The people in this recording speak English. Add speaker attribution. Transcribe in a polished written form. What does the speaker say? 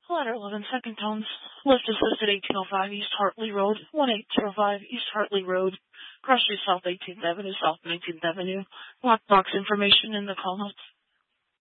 Speaker 1: Ladder 11, second tones. Lift is listed 1805 East Hartley Road, 1805 East Hartley Road, Cross Street South 18th Avenue, South 19th Avenue. Lockbox information in the call notes.